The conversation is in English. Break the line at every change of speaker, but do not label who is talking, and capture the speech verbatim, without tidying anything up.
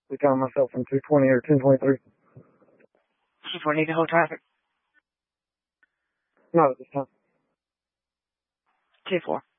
be calling myself in two twenty or ten twenty-three.
two four need to hold traffic.
Not at this time.
two four.